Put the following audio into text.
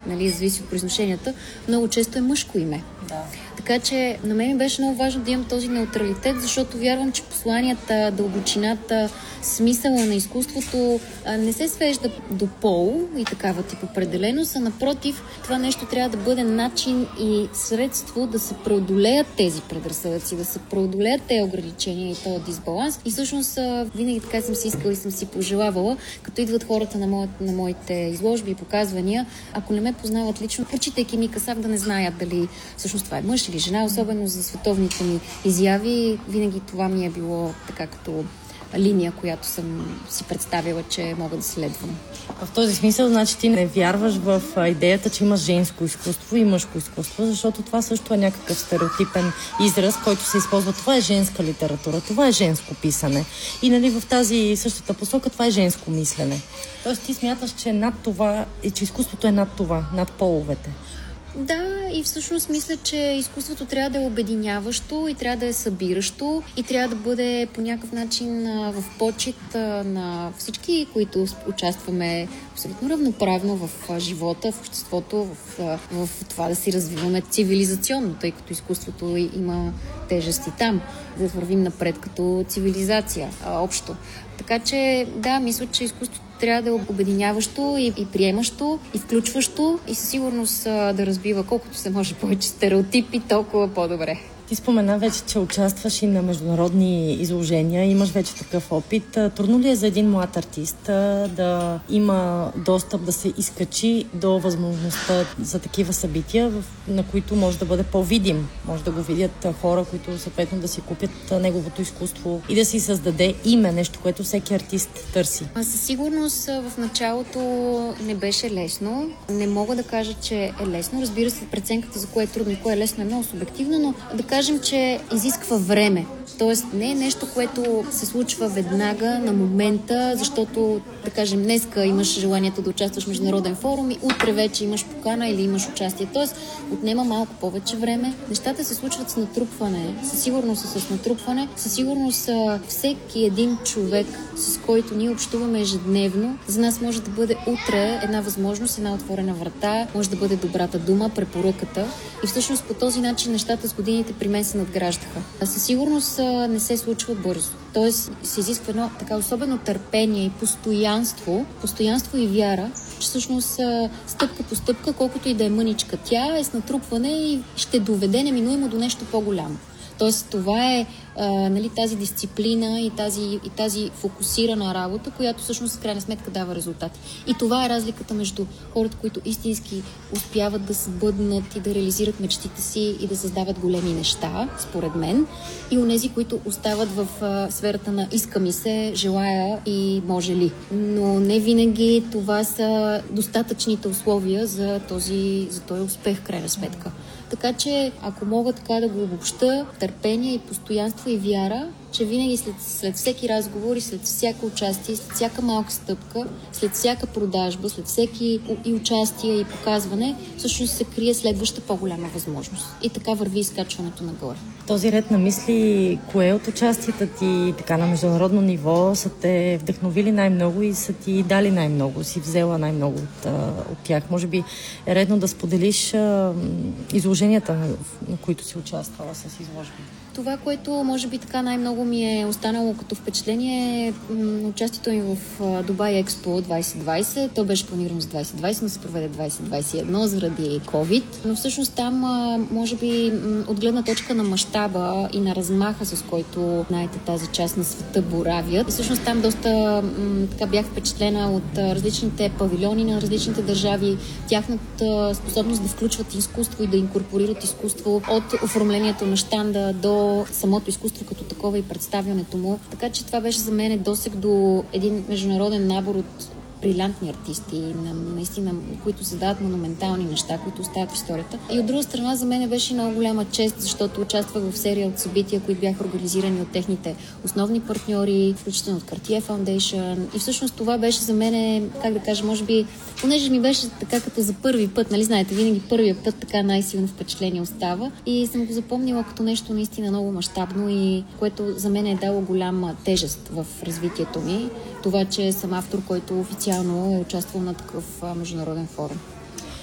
нали, зависи от произношенията, много често е мъжко име. Да. Така че на мен ми беше много важно да имам този неутралитет, защото вярвам, че посланията, дълбочината, смисъла на изкуството не се свежда до пол и такава тип определеност, а напротив, това нещо трябва да бъде начин и средство да се преодолеят тези предразсъдъци, да се преодолеят тези ограничения и този дисбаланс. И всъщност винаги така съм си искала и съм си пожелавала, като идват хората на моите изложби и показвания, ако не ме познават лично, прочитайки ми Касап, да не знаят дали всъщност това е мъж или жена, особено за световните ми изяви. Винаги това ми е било така като линия, която съм си представила, че мога да следвам. В този смисъл, значи ти не вярваш в идеята, че има женско изкуство и мъжко изкуство, защото това също е някакъв стереотипен израз, който се използва. Това е женска литература, това е женско писане. И нали в тази същата посока това е женско мислене. Тоест ти смяташ, че над това, че изкуството е над това, над половете. Да, и всъщност мисля, че изкуството трябва да е обединяващо и трябва да е събиращо и трябва да бъде по някакъв начин в почит на всички, които участваме абсолютно равноправно в живота, в обществото, в това да си развиваме цивилизационно, тъй като изкуството има тежести там, да вървим напред като цивилизация общо. Така че, да, мисля, че изкуството трябва да е обединяващо и приемащо, и включващо и със сигурност да разбива колкото се може повече стереотипи, толкова по-добре. Ти спомена вече, че участваш и на международни изложения, имаш вече такъв опит. Трудно ли е за един млад артист да има достъп да се изкачи до възможността за такива събития, на които може да бъде по-видим? Може да го видят хора, които съответно да си купят неговото изкуство и да си създаде име, нещо, което всеки артист търси. Със сигурност в началото не беше лесно. Не мога да кажа, че е лесно. Разбира се, преценката за кое е трудно и кое е лесно е много субективна, но да кажем, че изисква време. Тоест не е нещо, което се случва веднага, на момента, защото, да кажем, днеска имаш желанието да участваш в международен форум и утре вече имаш покана или имаш участие. Тоест отнема малко повече време. Нещата се случват с натрупване. Със сигурност с натрупване. Със сигурност всеки един човек, с който ние общуваме ежедневно, за нас може да бъде утре една възможност, една отворена врата, може да бъде добрата дума, препоръката. И всъщност по този начин нещата с годините при мен се надграждаха. Със сигурност не се случва бързо. Тоест се изисква едно така особено търпение и постоянство и вяра, че всъщност стъпка по стъпка, колкото и да е мъничка, тя е с натрупване и ще доведе неминуемо до нещо по-голямо. Тоест това е нали, тази дисциплина и тази фокусирана работа, която всъщност в крайна сметка дава резултати. И това е разликата между хората, които истински успяват да се бъднат и да реализират мечтите си и да създават големи неща, според мен, и онези, които остават в сферата на иска ми се, желая и може ли. Но не винаги това са достатъчните условия за този успех, в крайна сметка. Така че, ако мога така да го обобща, търпение и постоянство и вяра, че винаги след всеки разговор и след всяко участие, след всяка малка стъпка, след всяка продажба, след всеки и участие и показване, всъщност се крие следваща по-голяма възможност. И така върви изкачването нагоре. Този ред на мисли, кое от участията ти така на международно ниво са те вдъхновили най-много и са ти дали най-много, си взела най-много от тях? Може би е редно да споделиш изложенията, на които си участвала с изложби. Това, което може би така най-много ми е останало като впечатление е участието ми в Дубай Експо 2020. То беше планирано за 2020, но се проведе 2021 заради COVID. Но всъщност там, може би, от гледна точка на мащаба и на размаха, с който, знаете, тази част на света боравят. И всъщност там доста така бях впечатлена от различните павилиони на различните държави, тяхната способност да включват изкуство и да инкорпорират изкуство от оформлението на щанда до самото изкуство като такова и представянето му. Така че това беше за мен досег до един международен набор от брилянтни артисти, наистина, които създават монументални неща, които остават в историята. И от друга страна, за мен беше много голяма чест, защото участвах в серия от събития, които бяха организирани от техните основни партньори, включително от Cartier Foundation. И всъщност това беше за мен, как да кажа, може би, понеже ми беше така като за първи път, нали знаете, винаги първия път така най-силно впечатление остава. И съм го запомнила като нещо наистина много мащабно и което за мен е дало голяма тежест в развитието ми. Това, че съм автор, който официално е участвал на такъв международен форум.